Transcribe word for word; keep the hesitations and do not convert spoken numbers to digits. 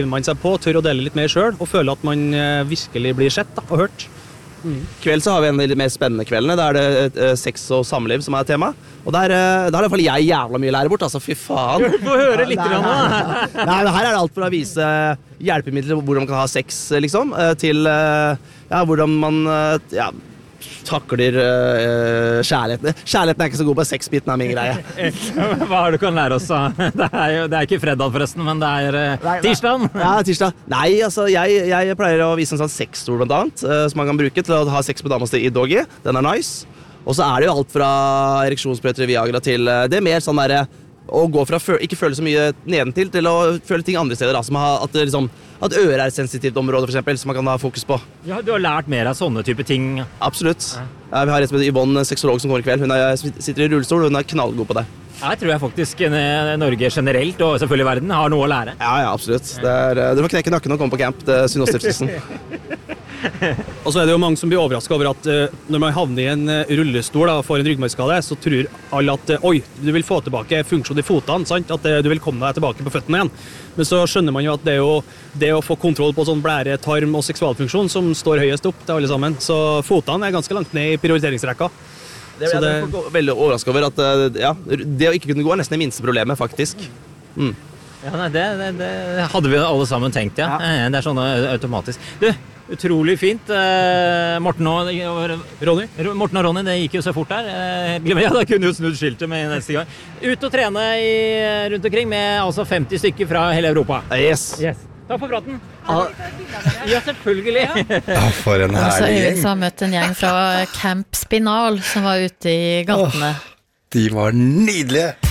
Man seg på, tør å dele litt mer selv, og føler at man virkelig blir sett da, og hørt. Mm. Kveld så har vi en av de mer spennende kveldene. Da er det uh, sex og samliv som er tema. Og der, uh, der er i hvert fall jeg jævla mye lærer bort, altså fy faen. Du får høre litt grann da. Nei, men her er det alt for å vise hjelpemidler på hvordan man kan ha sex, liksom, uh, til uh, ja, hvordan man uh, ja, takler uh, kjærligheten. Kjærligheten er ikke så god på sexbiten av min greie. Hva har du kan lære oss da? Det er jo det er ikke fredag forresten, men det er uh, tirsdag. Ja, tirsdag. Nei, altså, jeg, jeg pleier å vise en sånn sexstol blant annet, uh, som man kan bruke til å ha sex på damas i doggy. Den er nice. Og så er det jo alt fra ereksjonsprøyter i Viagra til uh, det er mer sånn der å gå fra å ikke føle så mye nedentil til å føle ting andre steder, da, som har, at, liksom, at øret er et sensitivt område, for eksempel, som man kan ha fokus på. Ja, du har lært mer av sånne type ting. Absolutt. Ja. Ja, vi har en som heter Yvonne, seksolog som går i kveld. Hun er, sitter i rullestol, og hun er knallgod på det. Jeg tror jeg faktisk Norge generelt, og selvfølgelig verden, har noe å lære. Ja, ja, absolutt. Det er, du får knekke nakken og komme på camp, det er Synnås-stiftelsen. Og så er det jo mange som blir overrasket over at uh, når man havner i en uh, rullestol da, og får en ryggmargskade, så tror alle at uh, oi, du vil få tilbake funksjon i fotene, sant? At uh, du vil komme deg tilbake på føttene igjen. Men så skjønner man jo at det er jo det å få kontroll på sånn blære, tarm og seksualfunksjon som står høyest opp til alle sammen. Så fotene er ganske langt ned i prioriteringsrekka. Det er det... jeg veldig overrasket over at uh, ja, det å ikke kunne gå er nesten det minste problemet, faktisk. Mm. Ja, nei, det, det, det hadde vi alle sammen tenkt, ja. ja. Det er sånn automatisk. Du, utrolig fint. Eh, Morten og Ronny. Morten og Ronny, det gikk jo så fort der. Eh, ja, da kunne jo snudd skiltet med neste gang. Ut og trene i, rundt omkring med altså femti stykker fra hele Europa. Yes. yes. Takk for praten. Ah. Ja, selvfølgelig. Ja, for en herlig gjeng. Så har møtt en gjeng fra Camp Spinal som var ute i gatene. Oh, de var nydelige.